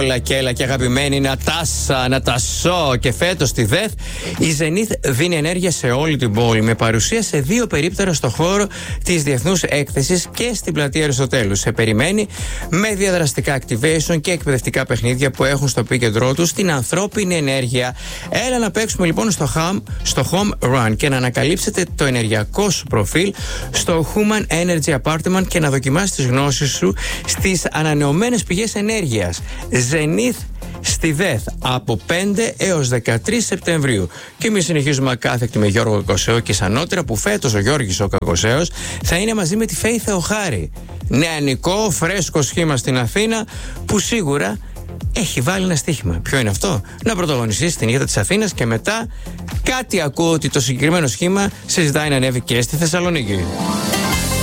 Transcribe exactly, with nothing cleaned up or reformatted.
Όλα και έλα και αγαπημένη Νατάσα, Νατασό. Και φέτος στη ΔΕΘ η Zenith δίνει ενέργεια σε όλη την πόλη με παρουσία σε δύο περίπτερα στο χώρο της Διεθνούς Έκθεσης και στην πλατεία Αριστοτέλου. Σε περιμένει με διαδραστικά activation και εκπαιδευτικά παιχνίδια που έχουν στο επίκεντρό τους την ανθρώπινη ενέργεια. Έλα να παίξουμε λοιπόν στο, ham, στο Home Run και να ανακαλύψετε το ενεργειακό σου προφίλ στο Human Energy Apartment και να δοκιμάσεις τις γνώσεις σου στις ανανεωμένες πηγές ενέργειας. Zenith στη ΔΕΘ από πέντε έως δεκατρείς Σεπτεμβρίου. Και εμείς συνεχίζουμε ακάθεκτη με Γιώργο Κακοσέο και σανότερα που φέτος ο Γιώργης ο Κακοσέος θα είναι μαζί με τη Φέη Θεοχάρη. Νεανικό, φρέσκο σχήμα στην Αθήνα που σίγουρα έχει βάλει ένα στοίχημα. Ποιο είναι αυτό? Να πρωταγωνιστεί στην ηγέτα της Αθήνας και μετά κάτι ακούω ότι το συγκεκριμένο σχήμα συζητάει να ανέβει και στη Θεσσαλονίκη.